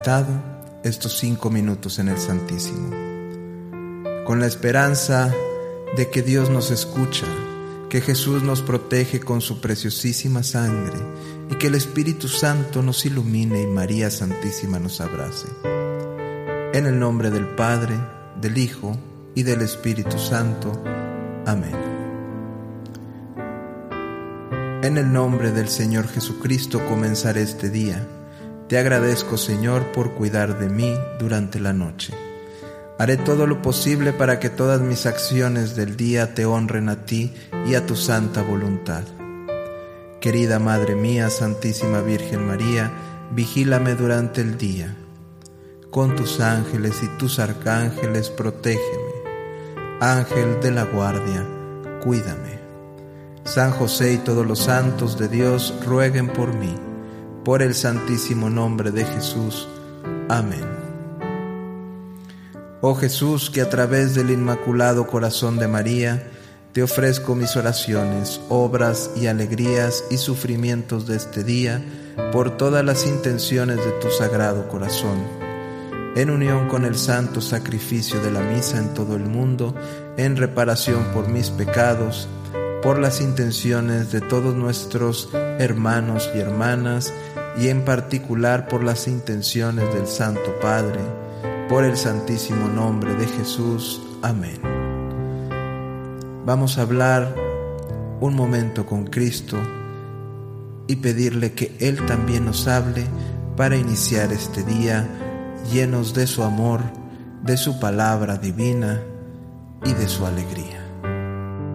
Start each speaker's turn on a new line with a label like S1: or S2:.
S1: Estos 5 minutos en el Santísimo, con la esperanza de que Dios nos escucha, que Jesús nos protege con su preciosísima sangre y que el Espíritu Santo nos ilumine y María Santísima nos abrace. En el nombre del Padre, del Hijo y del Espíritu Santo. Amén. En el nombre del Señor Jesucristo comenzaré este día. Te agradezco, Señor, por cuidar de mí durante la noche. Haré todo lo posible para que todas mis acciones del día te honren a ti y a tu santa voluntad. Querida Madre mía, Santísima Virgen María, vigílame durante el día. Con tus ángeles y tus arcángeles protégeme. Ángel de la guardia, cuídame. San José y todos los santos de Dios rueguen por mí. Por el santísimo nombre de Jesús. Amén. Oh Jesús, que a través del Inmaculado Corazón de María te ofrezco mis oraciones, obras y alegrías y sufrimientos de este día por todas las intenciones de tu Sagrado Corazón, en unión con el santo sacrificio de la misa en todo el mundo, en reparación por mis pecados, por las intenciones de todos nuestros hermanos y hermanas, y en particular por las intenciones del Santo Padre, por el santísimo nombre de Jesús. Amén. Vamos a hablar un momento con Cristo y pedirle que Él también nos hable para iniciar este día llenos de su amor, de su palabra divina y de su alegría.